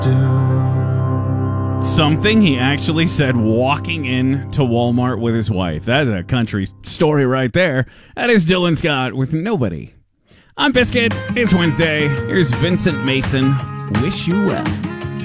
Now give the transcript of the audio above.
Something he actually said walking in to Walmart with his wife. That is a country story right there. That is Dylan Scott with Nobody. I'm Biscuit. It's Wednesday. Here's Vincent Mason. Wish you well.